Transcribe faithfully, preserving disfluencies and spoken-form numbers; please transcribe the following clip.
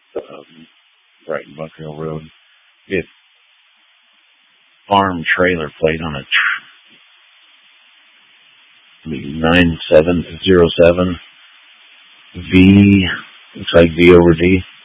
um, right in Buck Hill Road. It farm trailer plate on a nine seven zero seven V, looks like V over D.